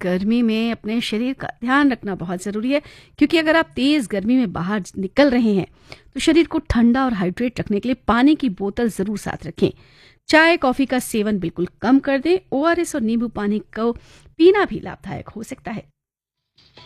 गर्मी में अपने शरीर का ध्यान रखना बहुत ज़रूरी है, क्योंकि अगर आप तेज़ गर्मी में बाहर निकल रहे हैं तो शरीर को ठंडा और हाइड्रेट रखने के लिए पानी की बोतल ज़रूर साथ रखें। चाय कॉफ़ी का सेवन बिल्कुल कम कर दें। ओआरएस और नींबू पानी को पीना भी लाभदायक हो सकता है।